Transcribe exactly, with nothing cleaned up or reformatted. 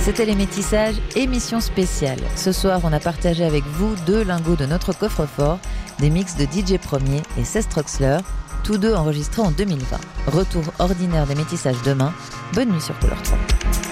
C'était Les Métissages, émission spéciale. Ce soir, on a partagé avec vous deux lingots de notre coffre-fort, des mix de D J Premier et Seth Troxler, tous deux enregistrés en deux mille vingt. Retour ordinaire des Métissages demain. Bonne nuit sur Couleur trois.